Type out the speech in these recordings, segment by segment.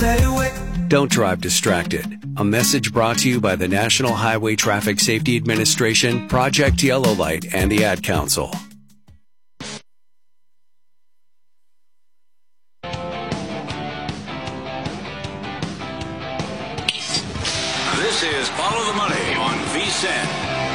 stay away. Don't drive distracted. A message brought to you by the National Highway Traffic Safety Administration, Project Yellow Light, and the Ad Council. This is Follow the Money on VSiN.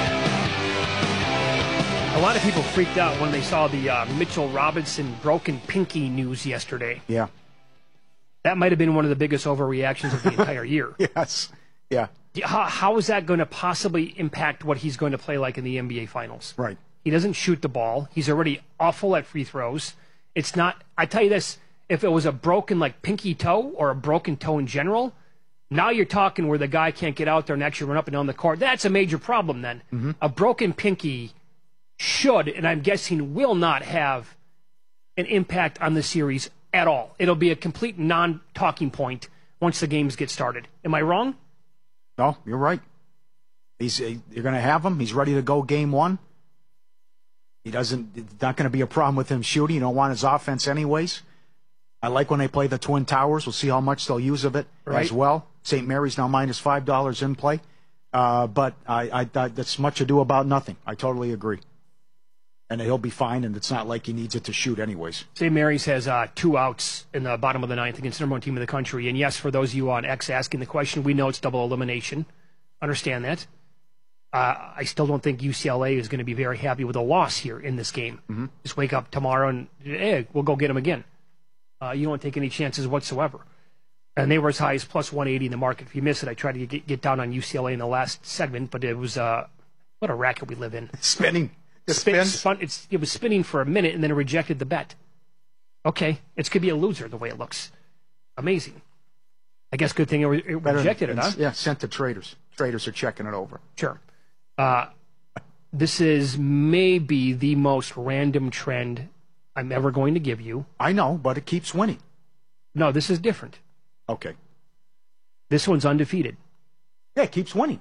A lot of people freaked out when they saw the Mitchell Robinson broken pinky news yesterday. Yeah. That might have been one of the biggest overreactions of the entire year. Yes. Yeah. How is that going to possibly impact what he's going to play like in the NBA Finals? Right. He doesn't shoot the ball. He's already awful at free throws. It's not, I tell you this, if it was a broken like pinky toe or a broken toe in general, now you're talking where the guy can't get out there and actually run up and down the court. That's a major problem then. Mm-hmm. A broken pinky should, and I'm guessing will not have an impact on the series at all. It'll be a complete non-talking point once the games get started. Am I wrong? No, you're right. You're going to have him. He's ready to go game one. It's not going to be a problem with him shooting. You don't want his offense anyways. I like when they play the Twin Towers. We'll see how much they'll use of it as well. St. Mary's now minus $5 in play. But that's much ado about nothing. I totally agree. And he'll be fine, and it's not like he needs it to shoot anyways. St. Mary's has 2 outs in the bottom of the ninth against the number 1 team in the country. And yes, for those of you on X asking the question, we know it's double elimination. Understand that. I still don't think UCLA is going to be very happy with a loss here in this game. Mm-hmm. Just wake up tomorrow and, hey, we'll go get them again. You don't take any chances whatsoever. And they were as high as plus 180 in the market. If you miss it, I tried to get down on UCLA in the last segment, but it was what a racket we live in. Spinning. It was spinning for a minute, and then it rejected the bet. Okay, it could be a loser the way it looks. Amazing. I guess good thing it rejected it, huh? Yeah, sent to traders. Traders are checking it over. Sure. This is maybe the most random trend I'm ever going to give you. I know, but it keeps winning. No, this is different. Okay. This one's undefeated. Yeah, it keeps winning.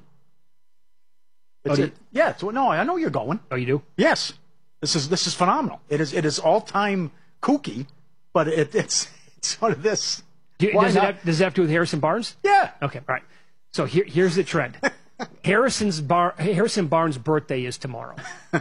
Yeah, no, I know you're going. Oh, you do? Yes. This is phenomenal. It is all-time kooky, but it's sort of this. Does it have to do with Harrison Barnes? Yeah. Okay, all right. So here's the trend. Harrison Barnes' birthday is tomorrow.